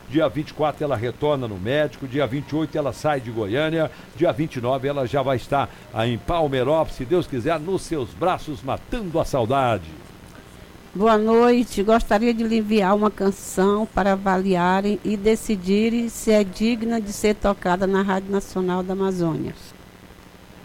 Dia 24 ela retorna no médico. Dia 28 ela sai de Goiânia. Dia 29 ela já vai estar em Palmeirópolis, se Deus quiser, nos seus braços, matando a saudade. Boa noite, gostaria de lhe enviar uma canção para avaliarem e decidirem se é digna de ser tocada na Rádio Nacional da Amazônia.